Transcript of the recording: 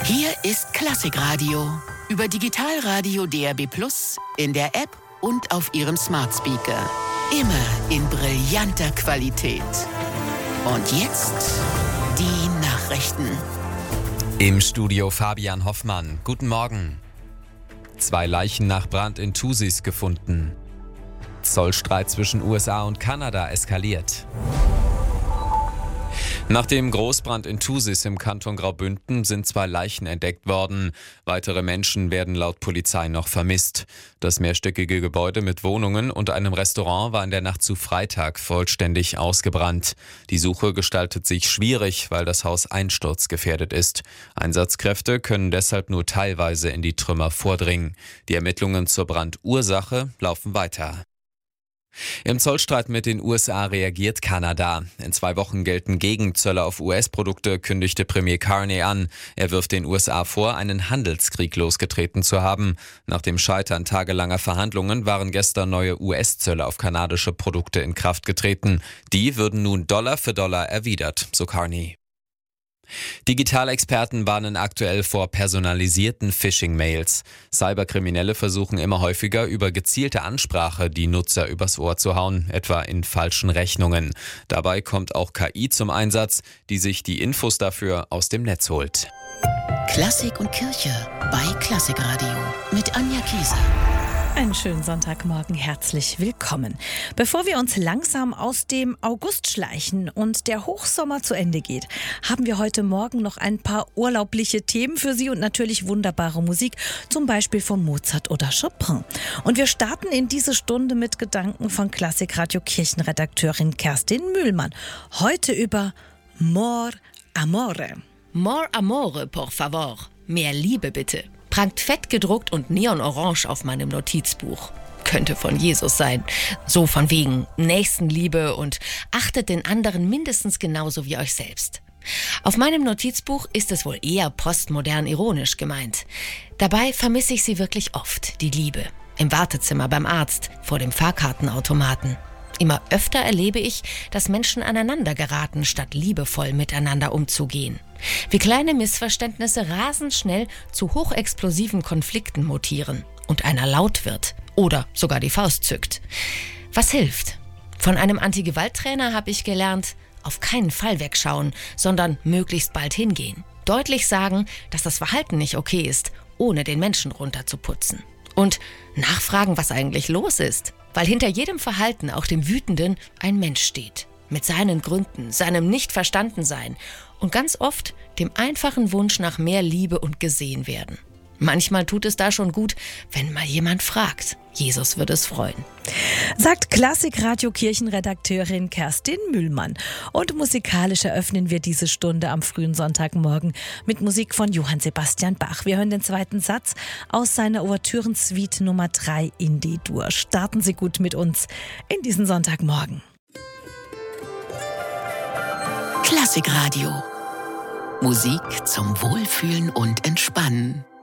Hier ist Klassikradio. Über Digitalradio DAB+, in der App und auf Ihrem Smart Speaker. Immer in brillanter Qualität. Und jetzt die Nachrichten. Im Studio Fabian Hoffmann. Guten Morgen. 2 Leichen nach Brand in Thusis gefunden. Zollstreit zwischen USA und Kanada eskaliert. Nach dem Großbrand in Thusis im Kanton Graubünden sind 2 Leichen entdeckt worden. Weitere Menschen werden laut Polizei noch vermisst. Das mehrstöckige Gebäude mit Wohnungen und einem Restaurant war in der Nacht zu Freitag vollständig ausgebrannt. Die Suche gestaltet sich schwierig, weil das Haus einsturzgefährdet ist. Einsatzkräfte können deshalb nur teilweise in die Trümmer vordringen. Die Ermittlungen zur Brandursache laufen weiter. Im Zollstreit mit den USA reagiert Kanada. In 2 Wochen gelten Gegenzölle auf US-Produkte, kündigte Premier Carney an. Er wirft den USA vor, einen Handelskrieg losgetreten zu haben. Nach dem Scheitern tagelanger Verhandlungen waren gestern neue US-Zölle auf kanadische Produkte in Kraft getreten. Die würden nun Dollar für Dollar erwidert, so Carney. Digitalexperten warnen aktuell vor personalisierten Phishing-Mails. Cyberkriminelle versuchen immer häufiger über gezielte Ansprache die Nutzer übers Ohr zu hauen, etwa in falschen Rechnungen. Dabei kommt auch KI zum Einsatz, die sich die Infos dafür aus dem Netz holt. Klassik und Kirche bei Klassikradio mit Anja Kieser. Einen schönen Sonntagmorgen, herzlich willkommen. Bevor wir uns langsam aus dem August schleichen und der Hochsommer zu Ende geht, haben wir heute Morgen noch ein paar urlaubliche Themen für Sie und natürlich wunderbare Musik, zum Beispiel von Mozart oder Chopin. Und wir starten in diese Stunde mit Gedanken von Klassikradio Kirchenredakteurin Kerstin Mühlmann. Heute über More Amore. More Amore, por favor. Mehr Liebe bitte. Prangt fett gedruckt und neonorange auf meinem Notizbuch. Könnte von Jesus sein. So von wegen Nächstenliebe und achtet den anderen mindestens genauso wie euch selbst. Auf meinem Notizbuch ist es wohl eher postmodern ironisch gemeint. Dabei vermisse ich sie wirklich oft, die Liebe. Im Wartezimmer beim Arzt, vor dem Fahrkartenautomaten. Immer öfter erlebe ich, dass Menschen aneinander geraten, statt liebevoll miteinander umzugehen. Wie kleine Missverständnisse rasend schnell zu hochexplosiven Konflikten mutieren und einer laut wird oder sogar die Faust zückt. Was hilft? Von einem Anti-Gewalt-Trainer habe ich gelernt, auf keinen Fall wegschauen, sondern möglichst bald hingehen. Deutlich sagen, dass das Verhalten nicht okay ist, ohne den Menschen runterzuputzen. Und nachfragen, was eigentlich los ist. Weil hinter jedem Verhalten, auch dem Wütenden, ein Mensch steht. Mit seinen Gründen, seinem Nicht-Verstanden-Sein und ganz oft dem einfachen Wunsch nach mehr Liebe und gesehen werden. Manchmal tut es da schon gut, wenn mal jemand fragt. Jesus wird es freuen. Sagt Klassikradio Kirchenredakteurin Kerstin Mühlmann. Und musikalisch eröffnen wir diese Stunde am frühen Sonntagmorgen mit Musik von Johann Sebastian Bach. Wir hören den 2. Satz aus seiner Ouvertüren-Suite Nummer 3 in D-Dur. Starten Sie gut mit uns in diesen Sonntagmorgen. Klassikradio. Musik zum Wohlfühlen und Entspannen.